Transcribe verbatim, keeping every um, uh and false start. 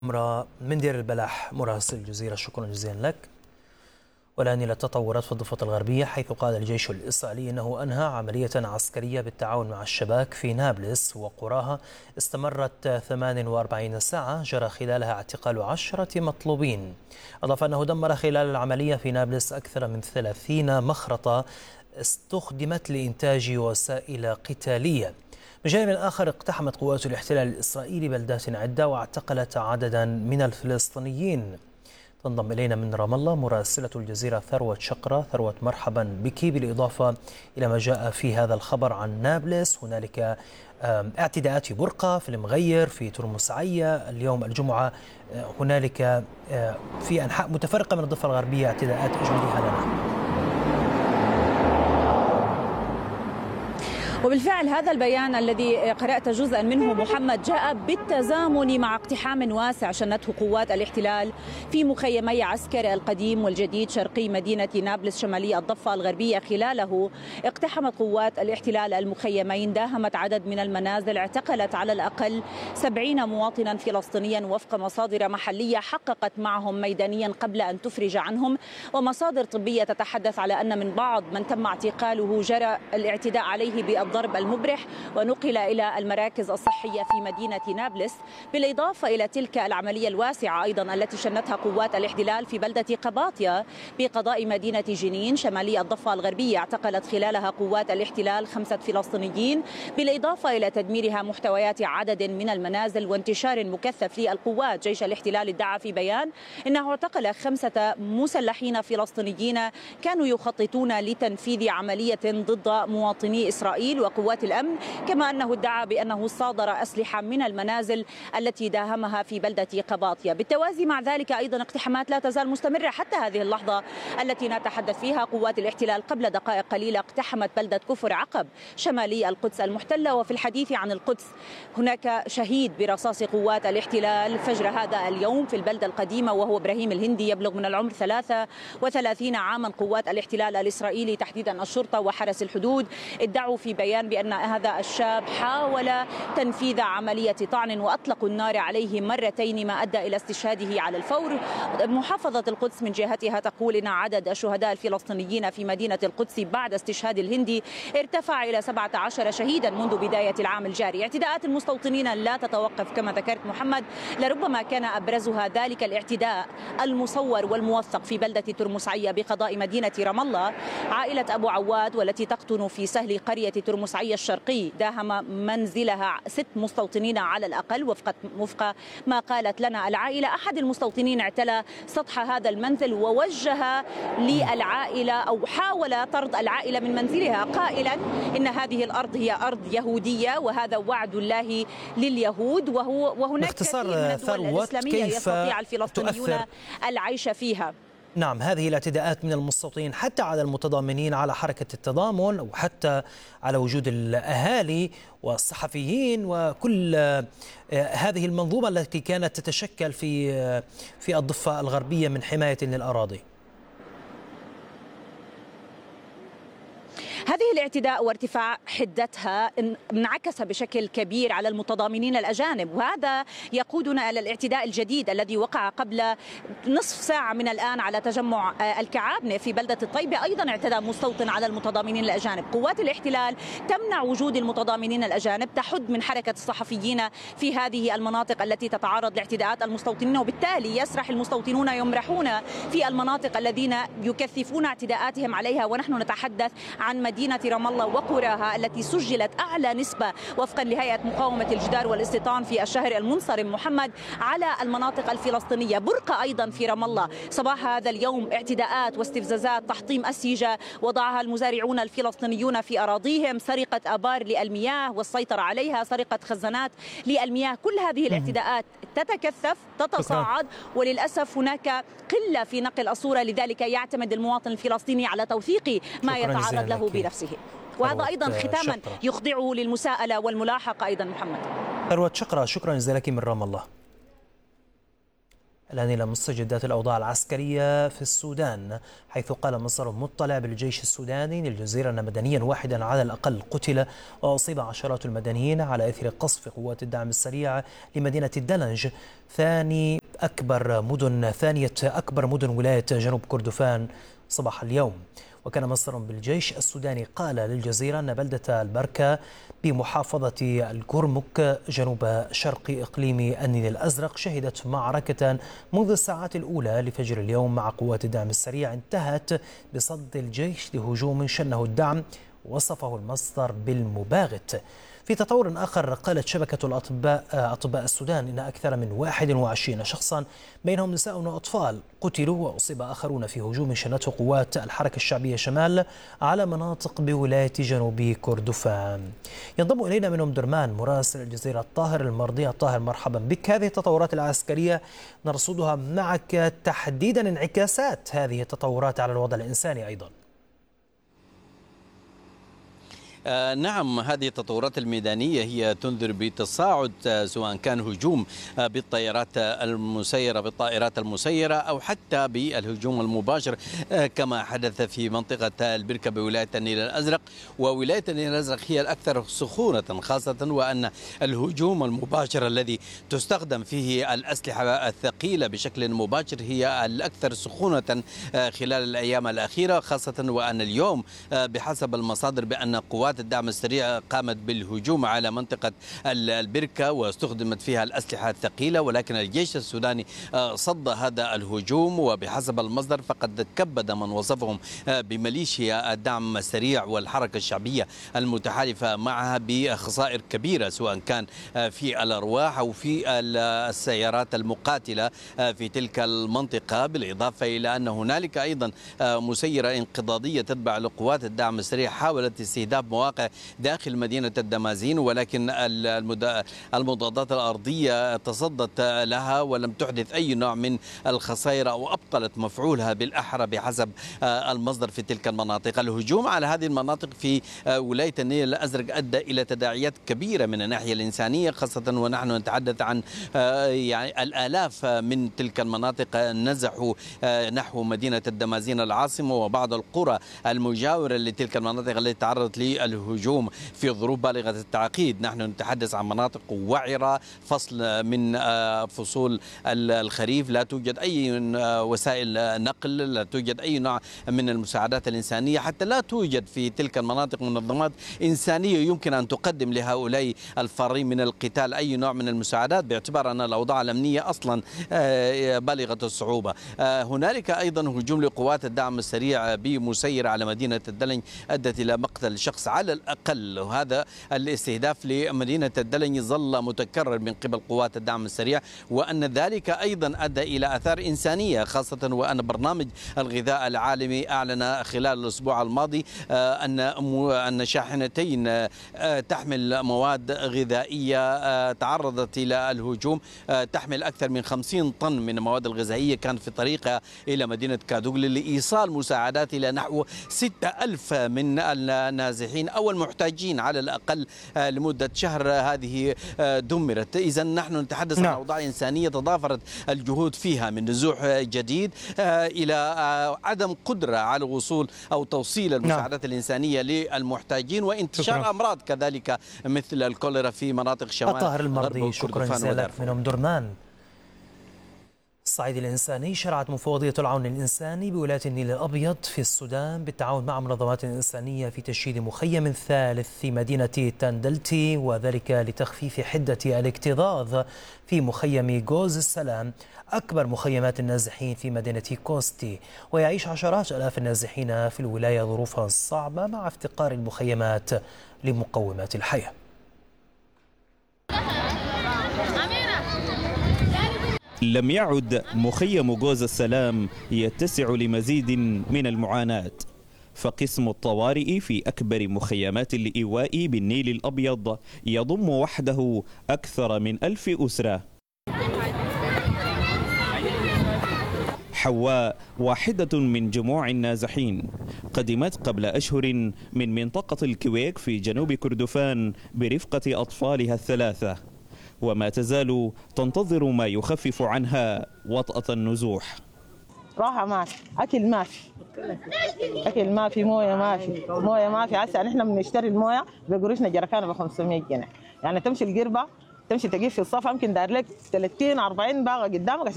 من دير البلح مراسل الجزيرة، شكرا جزيلا لك. والآن إلى التطورات في الضفة الغربية، حيث قال الجيش الإسرائيلي أنه أنهى عملية عسكرية بالتعاون مع الشباك في نابلس وقراها استمرت ثمان وأربعين ساعة جرى خلالها اعتقال عشرة مطلوبين. أضاف أنه دمر خلال العملية في نابلس أكثر من ثلاثين مخرطة استخدمت لإنتاج وسائل قتالية. بجانب آخر، اقتحمت قوات الاحتلال الإسرائيلي بلدات عدة واعتقلت عددا من الفلسطينيين. تنضم إلينا من رام الله مراسلة الجزيرة ثروة شقرة. ثروة، مرحبا بك. بالإضافة إلى ما جاء في هذا الخبر عن نابلس، هنالك اعتداءات في برقة، في المغير، في ترمس عيا اليوم الجمعة، هنالك في أنحاء متفرقة من الضفة الغربية اعتداءات. أجمليها لنا. وبالفعل هذا البيان الذي قرأت جزءا منه محمد جاء بالتزامن مع اقتحام واسع شنته قوات الاحتلال في مخيمي عسكر القديم والجديد شرقي مدينة نابلس شمالي الضفة الغربية. خلاله اقتحمت قوات الاحتلال المخيمين، داهمت عدد من المنازل، اعتقلت على الأقل سبعين مواطنا فلسطينيا وفق مصادر محلية حققت معهم ميدانيا قبل أن تفرج عنهم. ومصادر طبية تتحدث على أن من بعض من تم اعتقاله جرى الاعتداء عليه بالضرب الضرب المبرح ونقل إلى المراكز الصحية في مدينة نابلس، بالإضافة إلى تلك العملية الواسعة أيضا التي شنتها قوات الاحتلال في بلدة قباطيا بقضاء مدينة جنين شمالي الضفة الغربية. اعتقلت خلالها قوات الاحتلال خمسة فلسطينيين، بالإضافة إلى تدميرها محتويات عدد من المنازل وانتشار مكثف للقوات. جيش الاحتلال ادعى في بيان إنه اعتقل خمسة مسلحين فلسطينيين كانوا يخططون لتنفيذ عملية ضد مواطني إسرائيل وقوات الأمن، كما أنه ادعى بأنه صادر أسلحة من المنازل التي داهمها في بلدة قباطيا. بالتوازي مع ذلك أيضا اقتحامات لا تزال مستمرة حتى هذه اللحظة التي نتحدث فيها. قوات الاحتلال قبل دقائق قليلة اقتحمت بلدة كفر عقب شمالي القدس المحتلة. وفي الحديث عن القدس، هناك شهيد برصاص قوات الاحتلال فجر هذا اليوم في البلدة القديمة، وهو إبراهيم الهندي يبلغ من العمر ثلاثة وثلاثين عاما. قوات الاحتلال الإسرائيلي تحديدا الشرطة وحرس الحدود ادعوا في بيان بأن هذا الشاب حاول تنفيذ عملية طعن وأطلقوا النار عليه مرتين ما أدى إلى استشهاده على الفور. محافظة القدس من جهتها تقول إن عدد الشهداء الفلسطينيين في مدينة القدس بعد استشهاد الهندي ارتفع إلى سبعة عشر شهيدا منذ بداية العام الجاري. اعتداءات المستوطنين لا تتوقف كما ذكرت محمد، لربما كان أبرزها ذلك الاعتداء المصور والموثق في بلدة ترمس عيا بقضاء مدينة رام الله. عائلة أبو عواد والتي تقطن في سهل قرية ترمس عيا الشرقي داهم منزلها ست مستوطنين على الأقل وفق وفق ما قالت لنا العائلة. أحد المستوطنين اعتلى سطح هذا المنزل ووجه للعائلة أو حاول طرد العائلة من منزلها قائلا إن هذه الأرض هي أرض يهودية وهذا وعد الله لليهود، وهو وهناك كثير من الدول الإسلامية يستطيع الفلسطينيون العيش فيها. نعم، هذه الاعتداءات من المستوطنين حتى على المتضامنين على حركة التضامن وحتى على وجود الأهالي والصحفيين وكل هذه المنظومة التي كانت تتشكل في في الضفة الغربية من حماية للأراضي. هذه الاعتداء وارتفاع حدتها انعكس بشكل كبير على المتضامنين الأجانب، وهذا يقودنا إلى الاعتداء الجديد الذي وقع قبل نصف ساعة من الآن على تجمع الكعابنة في بلدة الطيبة. أيضا اعتدى مستوطن على المتضامنين الأجانب. قوات الاحتلال تمنع وجود المتضامنين الأجانب، تحد من حركة الصحفيين في هذه المناطق التي تتعرض لاعتداءات المستوطنين، وبالتالي يسرح المستوطنون يمرحون في المناطق الذين يكثفون اعتداءاتهم عليها. ونحن نتحدث عن مدينة رام الله وقراها التي سجلت أعلى نسبة وفقا لهيئة مقاومة الجدار والاستيطان في الشهر المنصرم محمد على المناطق الفلسطينية. برقة أيضا في رام الله صباح هذا اليوم اعتداءات واستفزازات، تحطيم أسيجة وضعها المزارعون الفلسطينيون في أراضيهم، سرقة آبار للمياه والسيطرة عليها، سرقة خزانات للمياه. كل هذه الاعتداءات تتكثف تتصاعد، وللأسف هناك قلة في نقل الصورة، لذلك يعتمد المواطن الفلسطيني على توثيق ما يتعرض له بنفسه. وهذا أيضا ختاما يخضعه للمساءلة والملاحقة أيضا محمد. ثروة شقرة، شكرا جزيلا لك من رام الله. الآن إلى مستجدات الأوضاع العسكرية في السودان، حيث قال مصدر مطلع بالجيش السوداني للجزيرة أن مدنيا واحدا على الأقل قتل وأصيب عشرات المدنيين على إثر قصف قوات الدعم السريع لمدينة الدلنج، ثاني أكبر مدن ثانية أكبر مدن ولاية جنوب كردفان صباح اليوم. وكان مصدر بالجيش السوداني قال للجزيرة أن بلدة البركة بمحافظة الكرمك جنوب شرق إقليم النيل الأزرق شهدت معركة منذ الساعات الأولى لفجر اليوم مع قوات الدعم السريع انتهت بصد الجيش لهجوم شنه الدعم، وصفه المصدر بالمباغت. في تطور آخر، قالت شبكة الأطباء أطباء السودان إن أكثر من واحد وعشرين شخصا بينهم نساء وأطفال قتلوا وأصيب آخرون في هجوم شنته قوات الحركة الشعبية شمال على مناطق بولاية جنوب كردفان. ينضم إلينا من أم درمان مراسل الجزيرة الطاهر المرضي. الطاهر، مرحبا بك. هذه التطورات العسكرية نرصدها معك، تحديدا انعكاسات هذه التطورات على الوضع الإنساني أيضا. آه نعم، هذه التطورات الميدانية هي تنذر بتصاعد آه سواء كان هجوم آه بالطائرات المسيرة بالطائرات المسيرة أو حتى بالهجوم المباشر آه كما حدث في منطقة البركة بولاية النيل الأزرق. وولاية النيل الأزرق هي الأكثر سخونة، خاصة وأن الهجوم المباشر الذي تستخدم فيه الأسلحة الثقيلة بشكل مباشر هي الأكثر سخونة آه خلال الأيام الأخيرة، خاصة وأن اليوم آه بحسب المصادر بأن قوات الدعم السريع قامت بالهجوم على منطقة البركة واستخدمت فيها الأسلحة الثقيلة، ولكن الجيش السوداني صد هذا الهجوم. وبحسب المصدر فقد كبد من وصفهم بميليشيا الدعم السريع والحركة الشعبية المتحالفة معها بخسائر كبيرة، سواء كان في الأرواح أو في السيارات المقاتلة في تلك المنطقة، بالإضافة إلى أن هنالك أيضا مسيرة انقضاضية تتبع لقوات الدعم السريع حاولت استهداف مواقع داخل مدينة الدمازين، ولكن المضادات الأرضية تصدت لها ولم تحدث أي نوع من الخسائر أو أبطلت مفعولها بالأحرى بحسب المصدر في تلك المناطق. الهجوم على هذه المناطق في ولاية النيل الأزرق أدى إلى تداعيات كبيرة من الناحية الإنسانية، خاصة ونحن نتحدث عن يعني الآلاف من تلك المناطق نزحوا نحو مدينة الدمازين العاصمة وبعض القرى المجاورة لتلك المناطق التي تعرضت للهجوم في ظروف بالغة التعقيد. نحن نتحدث عن مناطق وعرة، فصل من فصول الخريف، لا توجد أي وسائل نقل، لا توجد أي نوع من المساعدات الإنسانية، حتى لا توجد في تلك المناطق منظمات إنسانية يمكن أن تقدم لهؤلاء الفارين من القتال أي نوع من المساعدات، باعتبار أن الأوضاع الأمنية أصلا بالغة الصعوبة. هنالك أيضا هجوم لقوات الدعم السريع بمسيرة على مدينة الدلنج أدت إلى مقتل شخص على الأقل، وهذا الاستهداف لمدينة الدلنج ظل متكرر من قبل قوات الدعم السريع، وأن ذلك أيضا أدى إلى آثار إنسانية، خاصة وأن برنامج الغذاء العالمي أعلن خلال الأسبوع الماضي أن أن شاحنتين تحمل مواد غذائية تعرضت إلى الهجوم، تحمل أكثر من خمسين طن من المواد الغذائية كانت في طريقها إلى مدينة كادوغلي لإيصال مساعدات إلى نحو ستة ألف من النازحين أو المحتاجين على الأقل لمدة شهر هذه دمرت. إذا نحن نتحدث عن أوضاع إنسانية تضافرت الجهود فيها من نزوح جديد إلى عدم قدرة على وصول أو توصيل المساعدات الإنسانية للمحتاجين، وانتشار أمراض كذلك مثل الكوليرا في مناطق شمال الطاهر المرضي. شكرا جزيلا لك من أم درمان. الصعيد الإنساني، شرعت مفوضية العون الإنساني بولاية النيل الأبيض في السودان بالتعاون مع منظمات إنسانية في تشييد مخيم ثالث في مدينة تاندلتي، وذلك لتخفيف حدة الاكتظاظ في مخيم جوز السلام أكبر مخيمات النازحين في مدينة كوستي. ويعيش عشرات آلاف النازحين في الولاية ظروفا صعبة مع افتقار المخيمات لمقومات الحياة. لم يعد مخيم جوز السلام يتسع لمزيد من المعاناة، فقسم الطوارئ في أكبر مخيمات الإيواء بالنيل الأبيض يضم وحده أكثر من ألف أسرة. حواء واحدة من جموع النازحين، قدمت قبل أشهر من منطقة الكويك في جنوب كردفان برفقة أطفالها الثلاثة. وما تزال تنتظر ما يخفف عنها وطأة النزوح. راحة ما في، أكل ما في، أكل ما في، موية ما في، موية ما في. هسه نحن بنشتري الموية بقروشنا جركانة ب خمسمية جنيه، يعني تمشي القربة تمشي تجيب في الصف يمكن داير لك ثلاثين أربعين باغة قدامك.